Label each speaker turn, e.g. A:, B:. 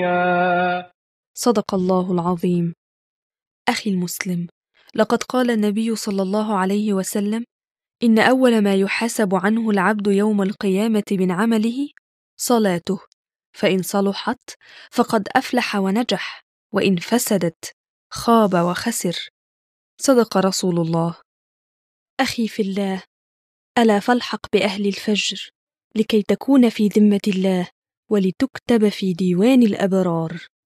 A: الدنيا.
B: صدق الله العظيم. أخي المسلم، لقد قال النبي صلى الله عليه وسلم: إن أول ما يحاسب عنه العبد يوم القيامة من عمله صلاته، فإن صلحت فقد أفلح ونجح، وإن فسدت خاب وخسر. صدق رسول الله. أخي في الله، ألا فالحق بأهل الفجر لكي تكون في ذمة الله ولتكتب في ديوان الأبرار.